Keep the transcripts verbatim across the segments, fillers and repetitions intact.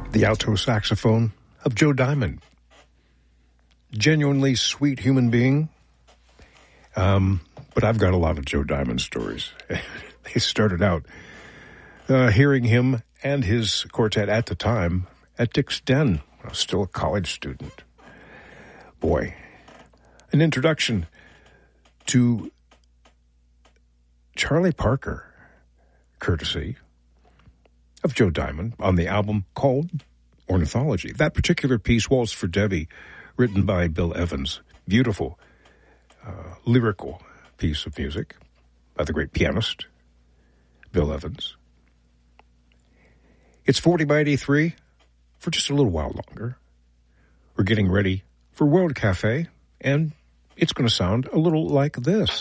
The alto saxophone of Joe Diamond. Genuinely sweet human being. Um, but I've got a lot of Joe Diamond stories. They started out uh, hearing him and his quartet at the time at Dick's Den. I was still a college student. Boy, an introduction to Charlie Parker, courtesy of Joe Diamond, on the album called Ornithology. That particular piece, Waltz for Debbie, written by Bill Evans. Beautiful, uh, lyrical piece of music by the great pianist, Bill Evans. It's forty by eighty-three for just a little while longer. We're getting ready for World Cafe, and it's going to sound a little like this.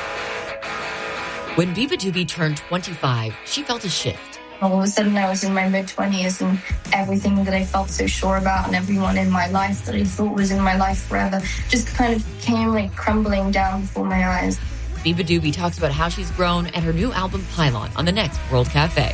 When Beabadoobee turned twenty-five, she felt a shift. All of a sudden, I was in my mid-twenties, and everything that I felt so sure about and everyone in my life that I thought was in my life forever just kind of came like crumbling down before my eyes. Beabadoobee talks about how she's grown and her new album, Pylon, on the next World Cafe.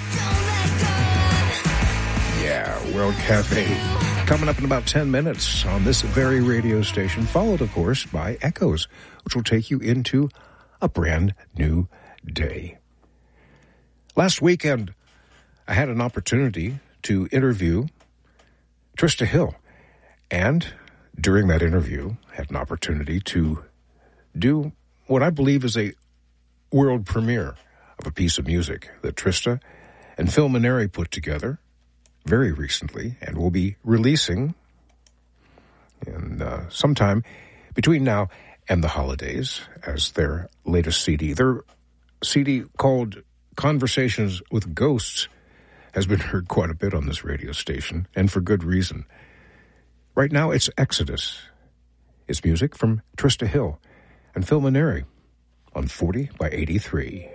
Yeah, World Cafe. Coming up in about ten minutes on this very radio station, followed, of course, by Echoes, which will take you into a brand new day. Last weekend, I had an opportunity to interview Trista Hill, and during that interview, had an opportunity to do what I believe is a world premiere of a piece of music that Trista and Phil Maneri put together very recently and will be releasing in uh, sometime between now and the holidays as their latest C D. Their C D called Conversations with Ghosts has been heard quite a bit on this radio station, and for good reason. Right now, it's Exodus. It's music from Trista Hill and Phil Maneri on forty by eighty-three.